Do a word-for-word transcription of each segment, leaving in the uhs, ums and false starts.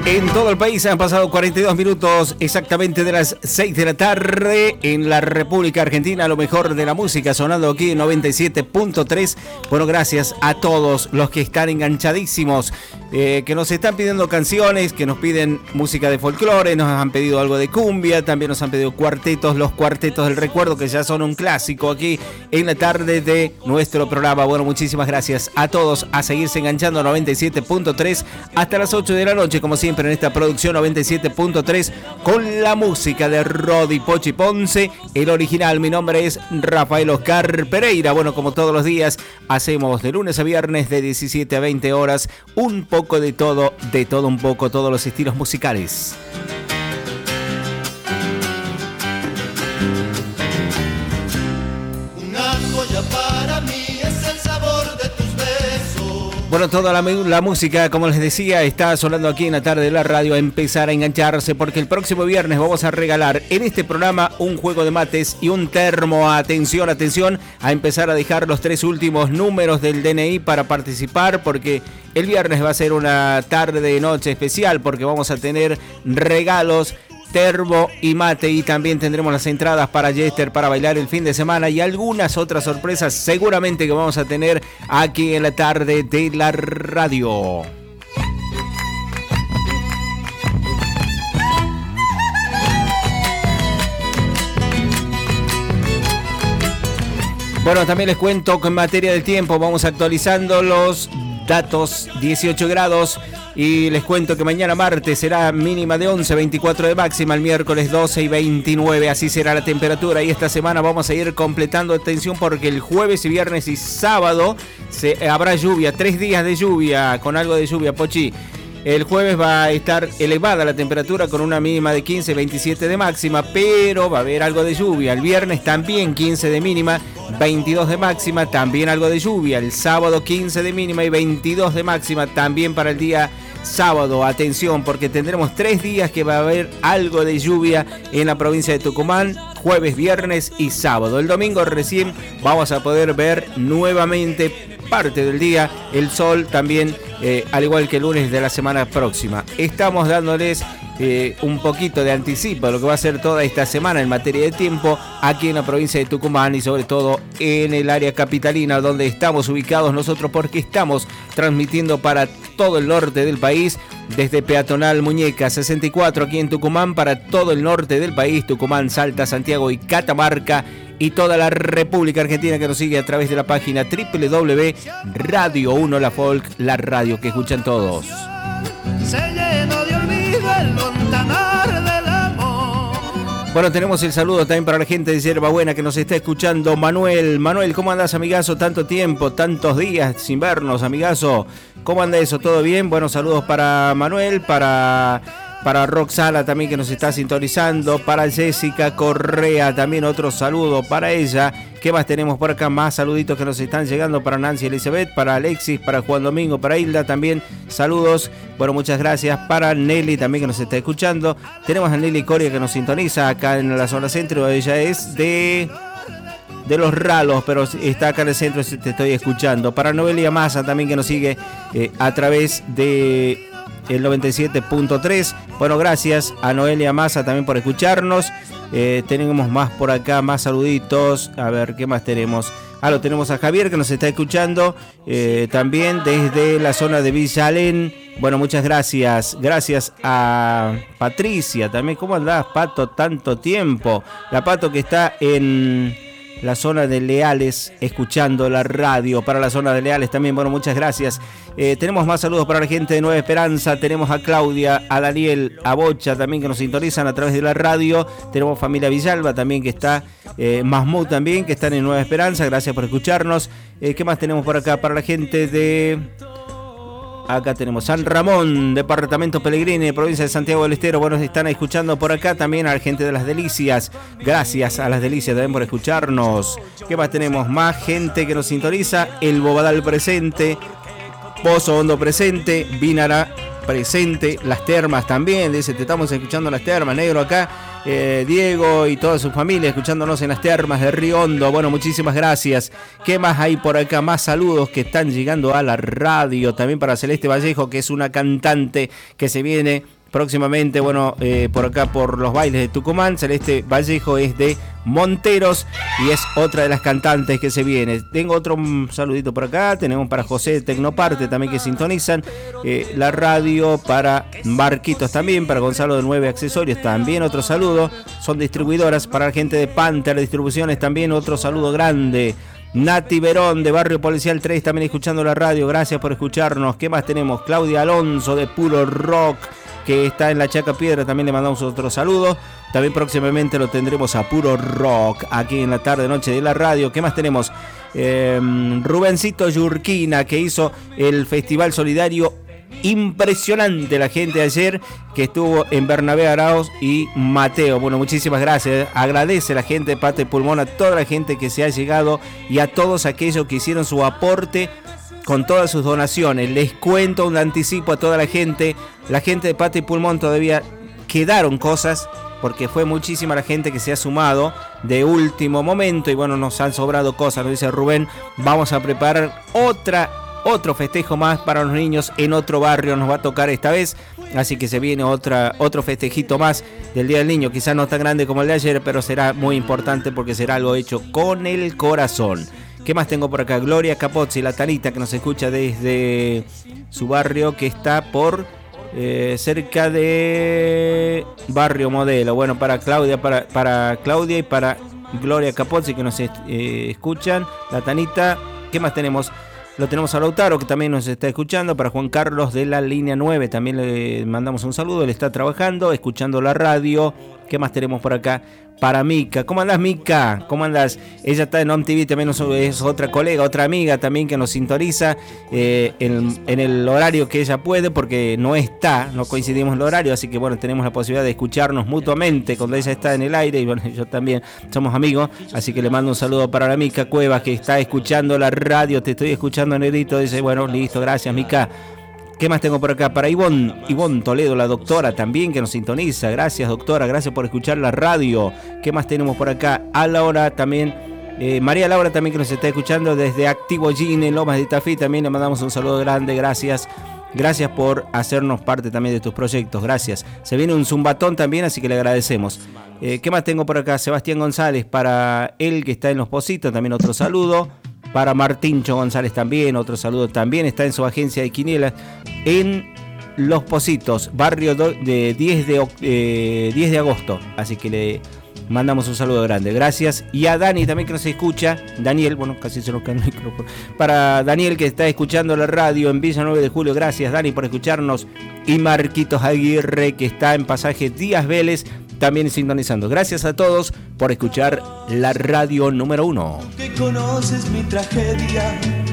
En todo el país han pasado cuarenta y dos minutos exactamente de las seis de la tarde. En la República Argentina, lo mejor de la música sonando aquí en noventa y siete punto tres. Bueno, gracias a todos los que están enganchadísimos, eh, que nos están pidiendo canciones, que nos piden música de folclore, nos han pedido algo de cumbia, también nos han pedido cuartetos, los cuartetos del recuerdo, que ya son un clásico aquí en la tarde de nuestro programa. Bueno, muchísimas gracias a todos, a seguirse enganchando a noventa y siete punto tres hasta las ocho de la noche, como siempre en esta producción noventa y siete punto tres con la música de Rodi Pochi Ponce, el original. Mi nombre es Rafael Oscar Pereira. Bueno, como todos los días, hacemos de lunes a viernes de diecisiete a veinte horas un poco de todo, de todo un poco, todos los estilos musicales. Una joya para mí es el sabor de tus besos. Bueno, toda la, la música, como les decía, está sonando aquí en la tarde de la radio. A empezar a engancharse porque el próximo viernes vamos a regalar en este programa un juego de mates y un termo. Atención, atención, a empezar a dejar los tres últimos números del D N I para participar, porque el viernes va a ser una tarde, noche especial, porque vamos a tener regalos, termo y mate, y también tendremos las entradas para Yester para bailar el fin de semana y algunas otras sorpresas seguramente que vamos a tener aquí en la tarde de la radio. Bueno, también les cuento que en materia del tiempo vamos actualizando los datos. Dieciocho grados. Y les cuento que mañana martes será mínima de once, veinticuatro de máxima, el miércoles doce y veintinueve, así será la temperatura. Y esta semana vamos a ir completando, atención, porque el jueves y viernes y sábado se, habrá lluvia, tres días de lluvia, con algo de lluvia, Pochi. El jueves va a estar elevada la temperatura con una mínima de quince, veintisiete de máxima, pero va a haber algo de lluvia. El viernes también quince de mínima, veintidós de máxima, también algo de lluvia. El sábado quince de mínima y veintidós de máxima, también para el día sábado. Atención, porque tendremos tres días que va a haber algo de lluvia en la provincia de Tucumán, jueves, viernes y sábado. El domingo recién vamos a poder ver nuevamente parte del día el sol también, eh, al igual que el lunes de la semana próxima. Estamos dándoles eh, un poquito de anticipo de lo que va a ser toda esta semana en materia de tiempo aquí en la provincia de Tucumán y sobre todo en el área capitalina, donde estamos ubicados nosotros, porque estamos transmitiendo para todo el norte del país desde Peatonal Muñeca sesenta y cuatro aquí en Tucumán, para todo el norte del país, Tucumán, Salta, Santiago y Catamarca, y toda la República Argentina que nos sigue a través de la página doble u doble u doble u punto Radio uno La Folk, la radio que escuchan todos. Se llenó de olvido el montanar del amor. Bueno, tenemos el saludo también para la gente de Yerba Buena que nos está escuchando. Manuel, Manuel, ¿cómo andás, amigazo? Tanto tiempo, tantos días sin vernos, amigazo. ¿Cómo anda eso? ¿Todo bien? Bueno, saludos para Manuel, para... Para Roxana también, que nos está sintonizando. Para Jessica Correa también otro saludo para ella. ¿Qué más tenemos por acá? Más saluditos que nos están llegando para Nancy Elizabeth, para Alexis, para Juan Domingo, para Hilda también. Saludos. Bueno, muchas gracias. Para Nelly también, que nos está escuchando. Tenemos a Nelly Coria que nos sintoniza acá en la zona centro. Ella es de... de Los Ralos, pero está acá en el centro, te estoy escuchando. Para Noelia Massa también, que nos sigue eh, a través de el noventa y siete punto tres. Bueno, gracias a Noelia Massa también por escucharnos. Eh, tenemos más por acá, más saluditos. A ver, ¿qué más tenemos? Ah, lo tenemos a Javier, que nos está escuchando eh, también desde la zona de Villa Alén. Bueno, muchas gracias. Gracias a Patricia también. ¿Cómo andás, Pato? Tanto tiempo. La Pato que está en la zona de Leales, escuchando la radio para la zona de Leales también. Bueno, muchas gracias. Eh, tenemos más saludos para la gente de Nueva Esperanza. Tenemos a Claudia, a Daniel, a Bocha también, que nos sintonizan a través de la radio. Tenemos familia Villalba también, que está, eh, Mahmoud también, que están en Nueva Esperanza. Gracias por escucharnos. Eh, ¿Qué más tenemos por acá? Para la gente de... Acá tenemos San Ramón, departamento Pellegrini, provincia de Santiago del Estero. Bueno, están escuchando por acá también a la gente de Las Delicias. Gracias a Las Delicias también por escucharnos. ¿Qué más tenemos? Más gente que nos sintoniza. El Bobadal presente, Pozo Hondo presente, Vinara presente, Las Termas también. Dice, te estamos escuchando Las Termas, negro acá. Eh, Diego y toda su familia escuchándonos en Las Termas de Río Hondo. Bueno, muchísimas gracias. ¿Qué más hay por acá? Más saludos que están llegando a la radio. También para Celeste Vallejo, que es una cantante que se viene próximamente, bueno, eh, por acá por los bailes de Tucumán. Celeste Vallejo es de Monteros y es otra de las cantantes que se viene. Tengo otro un saludito por acá, tenemos para José de Tecnoparte también que sintonizan eh, la radio, para Marquitos también, para Gonzalo de Nueve Accesorios también otro saludo, son distribuidoras, para la gente de Panther Distribuciones también otro saludo grande. Nati Verón de Barrio Policial tres también escuchando la radio, gracias por escucharnos. ¿Qué más tenemos? Claudia Alonso de Puro Rock, que está en la Chaca Piedra, también le mandamos otro saludo. También próximamente lo tendremos a Puro Rock aquí en la tarde noche de la radio. ¿Qué más tenemos? Eh, Rubencito Yurquina, que hizo el Festival Solidario impresionante, la gente ayer que estuvo en Bernabé Arauz y Mateo. Bueno, muchísimas gracias. Agradece la gente de Pata y Pulmón, a toda la gente que se ha llegado y a todos aquellos que hicieron su aporte con todas sus donaciones. Les cuento un anticipo a toda la gente. La gente de Pata y Pulmón todavía quedaron cosas, porque fue muchísima la gente que se ha sumado de último momento y bueno, nos han sobrado cosas. Nos dice Rubén, vamos a preparar otra otro festejo más para los niños en otro barrio, nos va a tocar esta vez, así que se viene otra, otro festejito más del Día del Niño, quizás no tan grande como el de ayer, pero será muy importante porque será algo hecho con el corazón. ¿Qué más tengo por acá? Gloria Capozzi, la Tanita, que nos escucha desde su barrio, que está por eh, cerca de Barrio Modelo. Bueno, para Claudia, para, para Claudia y para Gloria Capozzi, que nos eh, escuchan, la Tanita. ¿Qué más tenemos? Lo tenemos a Lautaro, que también nos está escuchando. Para Juan Carlos de la línea nueve también le mandamos un saludo. Él está trabajando, escuchando la radio. ¿Qué más tenemos por acá? Para Mica. ¿Cómo andás, Mica? ¿Cómo andás? Ella está en Home T V, también es otra colega, otra amiga también que nos sintoniza eh, en, en el horario que ella puede, porque no está, no coincidimos en el horario, así que bueno, tenemos la posibilidad de escucharnos mutuamente cuando ella está en el aire, y bueno, yo también somos amigos, así que le mando un saludo para la Mica Cuevas, que está escuchando la radio. Te estoy escuchando, Negrito. Dice, bueno, listo, gracias, Mica. ¿Qué más tengo por acá? Para Ivonne, Ivonne Toledo, la doctora también, que nos sintoniza. Gracias, doctora, gracias por escuchar la radio. ¿Qué más tenemos por acá? A Laura también, eh, María Laura también, que nos está escuchando desde Activo Gine, Lomas de Tafí. También le mandamos un saludo grande, gracias. Gracias por hacernos parte también de tus proyectos, gracias. Se viene un zumbatón también, así que le agradecemos. Eh, ¿Qué más tengo por acá? Sebastián González, para él que está en Los Positos, también otro saludo. Para Martíncho González también, otro saludo. También está en su agencia de quinielas en Los Positos, barrio de diez de agosto. Así que le mandamos un saludo grande. Gracias. Y a Dani también, que nos escucha. Daniel, bueno, casi se nos cae el micrófono. Para Daniel, que está escuchando la radio en Villa nueve de Julio. Gracias, Dani, por escucharnos. Y Marquitos Aguirre, que está en Pasaje Díaz Vélez, también sintonizando. Gracias a todos por escuchar la radio número uno. Que conoces mi tragedia,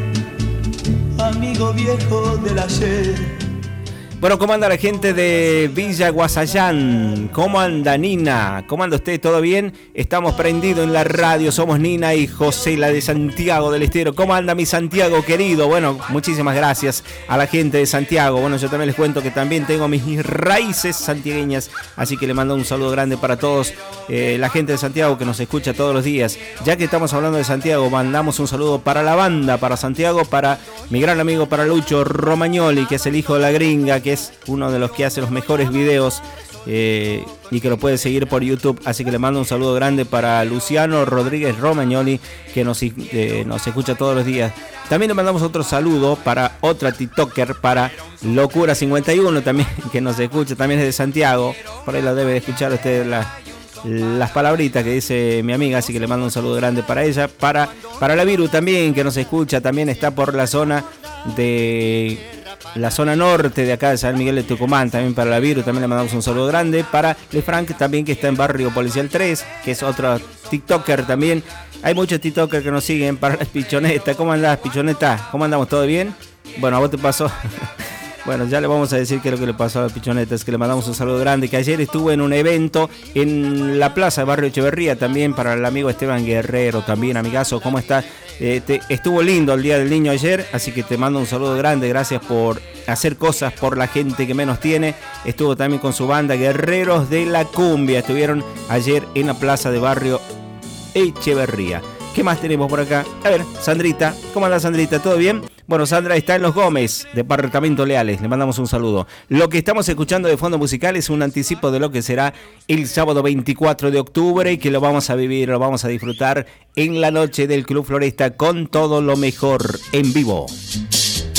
amigo viejo del ayer. Bueno, ¿cómo anda la gente de Villa Guasayán? ¿Cómo anda Nina? ¿Cómo anda usted? ¿Todo bien? Estamos prendidos en la radio, somos Nina y José, la de Santiago del Estero. ¿Cómo anda mi Santiago querido? Bueno, muchísimas gracias a la gente de Santiago. Bueno, yo también les cuento que también tengo mis raíces santiagueñas, así que le mando un saludo grande para todos eh, la gente de Santiago que nos escucha todos los días. Ya que estamos hablando de Santiago, mandamos un saludo para la banda, para Santiago, para mi gran amigo, para Lucho Romagnoli, que es el hijo de la gringa, que es uno de los que hace los mejores videos eh, y que lo puede seguir por YouTube, así que le mando un saludo grande para Luciano Rodríguez Romagnoli, que nos, eh, nos escucha todos los días. También le mandamos otro saludo para otra TikToker, para Locura cincuenta y uno también, que nos escucha, también es de Santiago, por ahí lo debe de escuchar usted la, las palabritas que dice mi amiga, así que le mando un saludo grande para ella. Para, para la Viru también, que nos escucha, también está por la zona de la zona norte de acá de San Miguel de Tucumán. También para la Viru también le mandamos un saludo grande. Para Le Frank también, que está en Barrio Policial tres, que es otro TikToker también. Hay muchos TikTokers que nos siguen. Para la Pichoneta, ¿cómo andás, Pichoneta? ¿Cómo andamos? ¿Todo bien? Bueno, a vos te pasó. Bueno, ya le vamos a decir qué es lo que le pasó a la Pichoneta, es que le mandamos un saludo grande, que ayer estuvo en un evento en la plaza de Barrio Echeverría, también para el amigo Esteban Guerrero, también amigazo, ¿cómo estás? Eh, te, estuvo lindo el Día del Niño ayer, así que te mando un saludo grande, gracias por hacer cosas por la gente que menos tiene. Estuvo también con su banda Guerreros de la Cumbia, estuvieron ayer en la plaza de Barrio Echeverría. ¿Qué más tenemos por acá? A ver, Sandrita. ¿Cómo anda, Sandrita? ¿Todo bien? Bueno, Sandra está en Los Gómez, Departamento Leales. Le mandamos un saludo. Lo que estamos escuchando de fondo musical es un anticipo de lo que será el sábado veinticuatro de octubre y que lo vamos a vivir, lo vamos a disfrutar en la noche del Club Floresta con todo lo mejor en vivo.